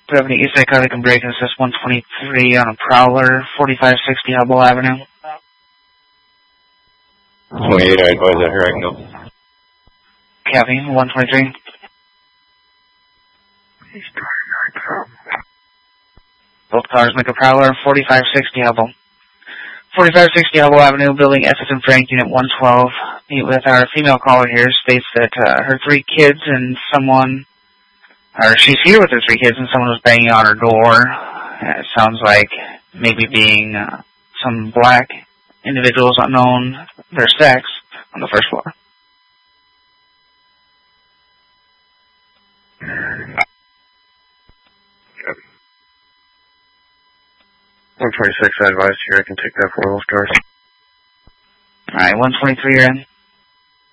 Do you have any Eastside car that can break assist 123 on a Prowler, 4560 Hubble Avenue? 28, I advise that here I can go. Copy, 123. Both cars make a Prowler, 4560 Hubble. 4560 Hubble Avenue, building Essex and Frank, unit 112. Meet with our female caller here, states that her 3 kids and someone, or she's here with her 3 kids and someone was banging on her door. It sounds like maybe being some black individuals, unknown their sex, on the first floor. Yep. 126, I advise here I can take that for those cars. Alright, 123 you're in.